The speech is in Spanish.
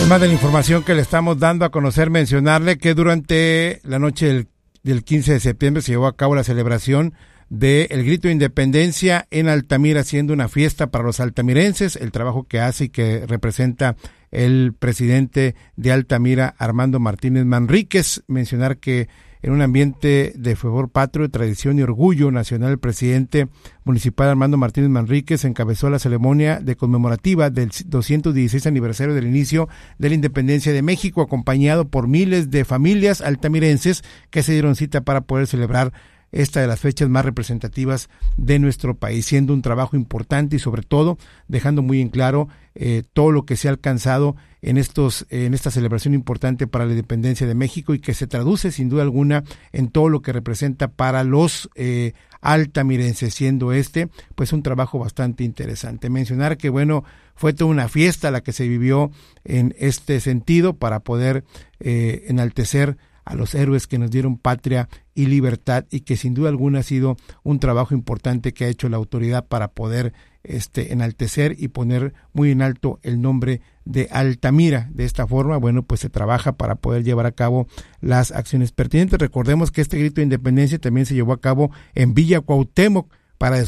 Además de la información que le estamos dando a conocer, mencionarle que durante la noche del 15 de septiembre se llevó a cabo la celebración del Grito de Independencia en Altamira, siendo una fiesta para los altamirenses, el trabajo que hace y que representa el presidente de Altamira, Armando Martínez Manríquez. Mencionar que en un ambiente de fervor patrio, tradición y orgullo nacional, el presidente municipal Armando Martínez Manríquez encabezó la ceremonia de conmemorativa del 216 aniversario del inicio de la independencia de México, acompañado por miles de familias altamirenses que se dieron cita para poder celebrar esta de las fechas más representativas de nuestro país, siendo un trabajo importante y sobre todo dejando muy en claro todo lo que se ha alcanzado en esta celebración importante para la independencia de México y que se traduce sin duda alguna en todo lo que representa para los altamirenses, siendo pues un trabajo bastante interesante. Mencionar que fue toda una fiesta la que se vivió en este sentido para poder enaltecer a los héroes que nos dieron patria y libertad, y que sin duda alguna ha sido un trabajo importante que ha hecho la autoridad para poder enaltecer y poner muy en alto el nombre de Altamira. De esta forma, pues se trabaja para poder llevar a cabo las acciones pertinentes. Recordemos que este grito de independencia también se llevó a cabo en Villa Cuauhtémoc para